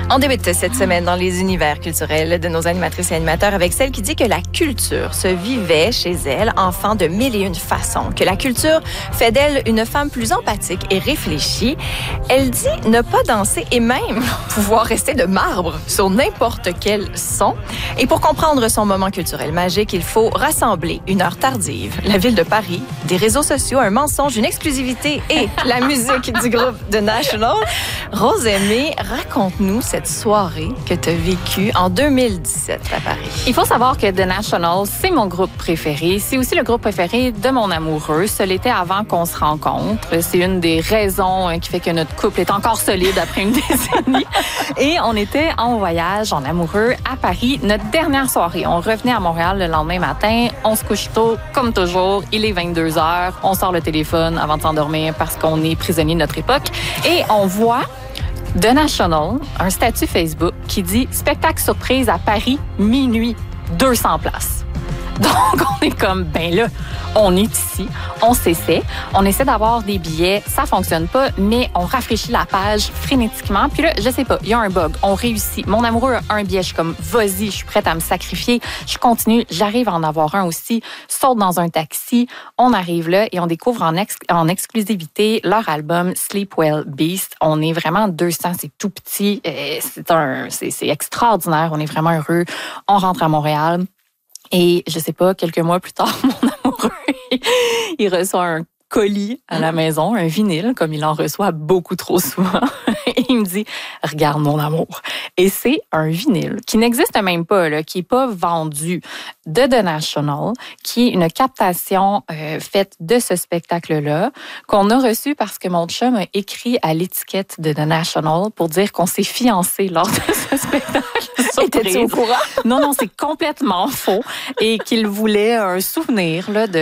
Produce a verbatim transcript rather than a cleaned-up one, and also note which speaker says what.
Speaker 1: On débute cette semaine dans les univers culturels de nos animatrices et animateurs avec celle qui dit que la culture se vivait chez elle, enfant de mille et une façons, que la culture fait d'elle une femme plus empathique et réfléchie. Elle dit ne pas danser et même pouvoir rester de marbre sur n'importe quel son. Et pour comprendre son moment culturel magique, il faut rassembler une heure tardive, la ville de Paris, des réseaux sociaux, un mensonge, une exclusivité et la musique du groupe The National. Rose-Aimée, raconte-nous cette soirée que tu as vécue en deux mille dix-sept à Paris.
Speaker 2: Il faut savoir que The National, c'est mon groupe préféré. C'est aussi le groupe préféré de mon amoureux. Ce l'était avant qu'on se rencontre. C'est une des raisons qui fait que notre couple est encore solide après une décennie. Et on était en voyage, en amoureux, à Paris. Notre dernière soirée, on revenait à Montréal le lendemain matin. On se couche tôt, comme toujours. Il est vingt-deux heures. On sort le téléphone avant de s'endormir parce qu'on est prisonnier de notre époque. Et on voit The National, un statut Facebook qui dit « Spectacle surprise à Paris, minuit, deux cents places ». Donc, on est comme, ben là, on est ici, on s'essaie, on essaie d'avoir des billets, ça fonctionne pas, mais on rafraîchit la page frénétiquement. Puis là, je sais pas, il y a un bug, on réussit. Mon amoureux a un billet, je suis comme, vas-y, je suis prête à me sacrifier. Je continue, j'arrive à en avoir un aussi, saute dans un taxi, on arrive là et on découvre en, ex- en exclusivité leur album Sleep Well Beast. On est vraiment deux cents, c'est tout petit, c'est, un, c'est, c'est extraordinaire, on est vraiment heureux. On rentre à Montréal. Et je sais pas, quelques mois plus tard, mon amoureux, il reçoit un colis à la maison, un vinyle, comme il en reçoit beaucoup trop souvent. Et il me dit, regarde mon amour. Et c'est un vinyle qui n'existe même pas, là, qui est pas vendu, de The National, qui est une captation euh, faite de ce spectacle-là, qu'on a reçu parce que mon chum a écrit à l'étiquette de The National pour dire qu'on s'est fiancés lors de ce spectacle.
Speaker 1: Étais-tu au courant?
Speaker 2: Non, non, c'est complètement faux. Et qu'il voulait un souvenir là, de